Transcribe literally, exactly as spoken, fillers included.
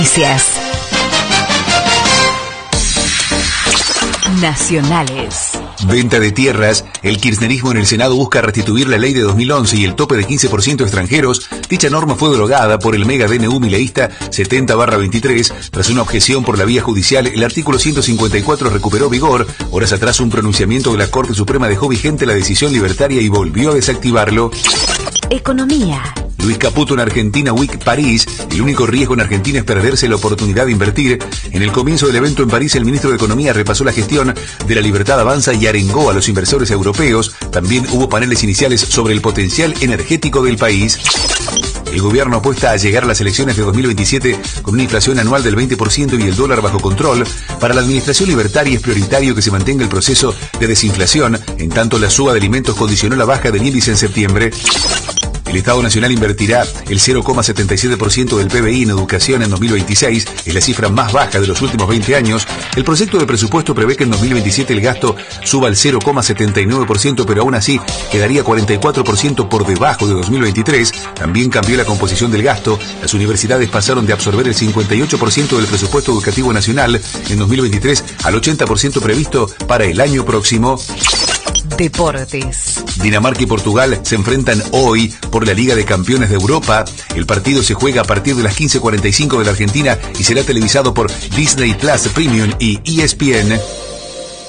Noticias nacionales. Venta de tierras. El kirchnerismo en el Senado busca restituir la ley de dos mil once y el tope de quince por ciento extranjeros. Dicha norma fue derogada por el mega D N U mileísta setenta barra veintitrés. Tras una objeción por la vía judicial, el artículo ciento cincuenta y cuatro recuperó vigor. Horas atrás, un pronunciamiento de la Corte Suprema dejó vigente la decisión libertaria y volvió a desactivarlo. Economía. Luis Caputo en Argentina Week París. El único riesgo en Argentina es perderse la oportunidad de invertir. En el comienzo del evento en París, el ministro de Economía repasó la gestión de la Libertad Avanza y arengó a los inversores europeos. También hubo paneles iniciales sobre el potencial energético del país. El gobierno apuesta a llegar a las elecciones de dos mil veintisiete con una inflación anual del veinte por ciento y el dólar bajo control. Para la administración libertaria es prioritario que se mantenga el proceso de desinflación. En tanto, la suba de alimentos condicionó la baja del índice en septiembre. El Estado Nacional invertirá el cero coma setenta y siete por ciento del P B I en educación en dos mil veintiséis, es la cifra más baja de los últimos veinte años. El proyecto de presupuesto prevé que en dos mil veintisiete el gasto suba al cero coma setenta y nueve por ciento, pero aún así quedaría cuarenta y cuatro por ciento por debajo de dos mil veintitrés. También cambió la composición del gasto. Las universidades pasaron de absorber el cincuenta y ocho por ciento del presupuesto educativo nacional en dos mil veintitrés al ochenta por ciento previsto para el año próximo. Deportes. Dinamarca y Portugal se enfrentan hoy por la Liga de Campeones de Europa. El partido se juega a partir de las quince cuarenta y cinco de la Argentina y será televisado por Disney Plus Premium y E S P N.